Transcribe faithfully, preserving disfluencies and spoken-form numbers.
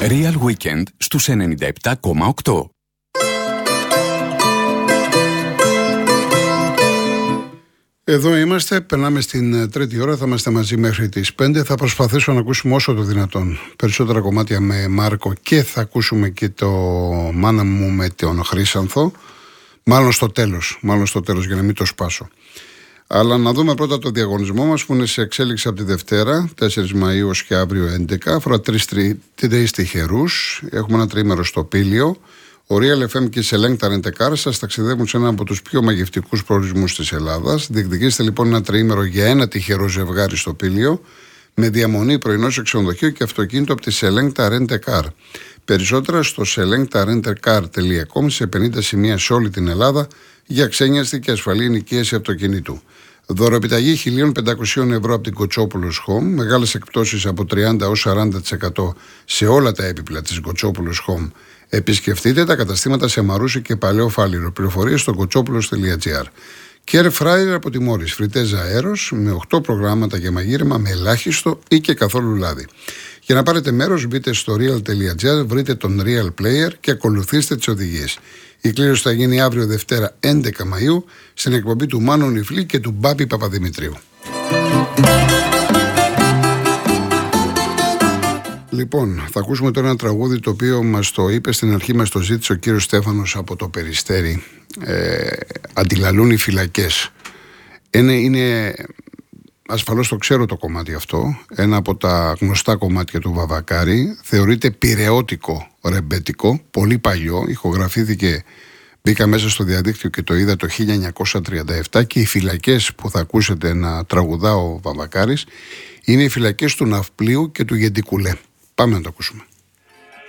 Real Weekend στους ενενήντα επτά κόμμα οκτώ. Εδώ είμαστε, περνάμε στην τρίτη ώρα, θα είμαστε μαζί μέχρι τις πέντε. Θα προσπαθήσω να ακούσουμε όσο το δυνατόν περισσότερα κομμάτια με Μάρκο και θα ακούσουμε και το Μάνα μου με τον Χρύσανθο. Μάλλον στο τέλος, μάλλον στο τέλος για να μην το σπάσω. Αλλά να δούμε πρώτα το διαγωνισμό μας που είναι σε εξέλιξη από τη Δευτέρα, τέσσερις Μαΐου ως και αύριο έντεκα. Αφορά τρεις, τρεις τυχερούς. Έχουμε ένα τριήμερο στο Πήλιο. Ο Real εφ εμ και η Selecta Rent-A-Car σας ταξιδεύουν σε ένα από τους πιο μαγευτικούς προορισμούς της Ελλάδας. Διεκδικήστε λοιπόν ένα τριήμερο για ένα τυχερό ζευγάρι στο Πήλιο, με διαμονή, πρωινό σε ξενοδοχείο και αυτοκίνητο από τη Selecta Rent-A-Car. Περισσότερα στο selecta rent a car τελεία com, σε πενήντα σημεία σε όλη την Ελλάδα για ξένιαστη και ασφαλή ενοικίαση αυτοκινήτου. Δωροπιταγή χίλια πεντακόσια ευρώ από την Κοτσόπουλος Home, μεγάλες εκπτώσεις από τριάντα έως σαράντα τοις εκατό σε όλα τα έπιπλα της Κοτσόπουλος Home. Επισκεφτείτε τα καταστήματα σε Μαρούσι και Παλαιό Φάληρο. Πληροφορίες στο κοτσόπουλος τελεία τζι άρ. Και Air Fryer από τη Μόρις, φριτέζα αέρος με οκτώ προγράμματα για μαγείρεμα με ελάχιστο ή και καθόλου λάδι. Για να πάρετε μέρος, μπείτε στο real τελεία τζι άρ, βρείτε τον Real Player και ακολουθήστε τις οδηγίες. Η κλήρωση θα γίνει αύριο Δευτέρα έντεκα Μαΐου στην εκπομπή του Μάνου Νιφλή και του Μπάπη Παπαδημητρίου. Λοιπόν, θα ακούσουμε τώρα ένα τραγούδι το οποίο μας το είπε στην αρχή, μας το ζήτησε ο κύριος Στέφανος από το Περιστέρι. Ε, αντιλαλούν οι φυλακές. Είναι, είναι, ασφαλώς το ξέρω το κομμάτι αυτό, ένα από τα γνωστά κομμάτια του Βαβακάρη. Θεωρείται πειραιώτικο ρεμπέτικο, πολύ παλιό, ηχογραφήθηκε, μπήκα μέσα στο διαδίκτυο και το είδα το χίλια εννιακόσια τριάντα επτά και οι φυλακές που θα ακούσετε να τραγουδά ο Βαβακάρης είναι οι φυλακές του Ναυπλίου και του Γεντικουλέ. Πάμε να το ακούσουμε.